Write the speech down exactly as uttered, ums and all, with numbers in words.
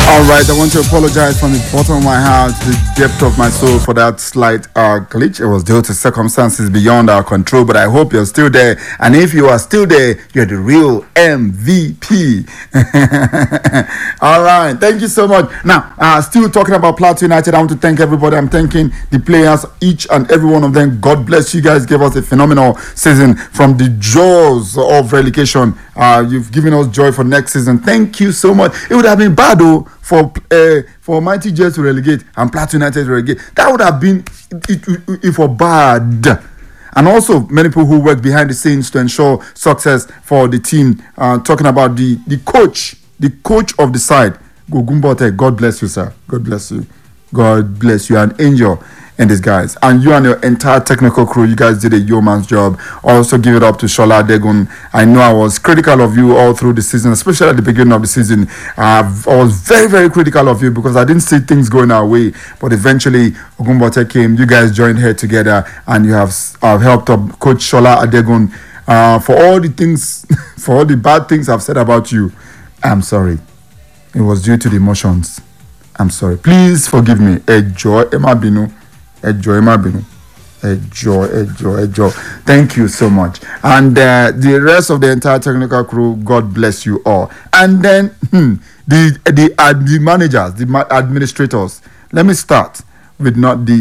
All right, I want to apologize from the bottom of my heart, the depth of my soul for that slight uh, glitch. It was due to circumstances beyond our control, but I hope you're still there. And if you are still there, you're the real M V P. All right, thank you so much. Now, uh, still talking about Plateau United, I want to thank everybody. I'm thanking the players, each and every one of them. God bless you guys. Gave us a phenomenal season from the jaws of relegation. Uh, you've given us joy for next season. Thank you so much. It would have been bad though for uh, for Mighty Jets to relegate and Plateau United to relegate. That would have been it, it, it, it for bad. And also many people who work behind the scenes to ensure success for the team. Uh, talking about the the coach, the coach of the side, Gogumbote. God bless you, sir. God bless you. God bless you. An angel in disguise. And you and your entire technical crew, you guys did a yeoman's job. Also give it up to Shola Adegun. I know I was critical of you all through the season, especially at the beginning of the season. Uh, I was very, very critical of you because I didn't see things going our way. But eventually, Ogumbote came. You guys joined here together and you have uh, helped up Coach Shola Adegun. Uh, for all the things, for all the bad things I've said about you, I'm sorry. It was due to the emotions. I'm sorry. Please forgive me. Enjoy Emma Binu. Enjoy Emma Binu. Enjoy, enjoy, enjoy. Thank you so much. And uh, the rest of the entire technical crew, God bless you all. And then hmm, the the uh, the managers, the ma- administrators. Let me start with not the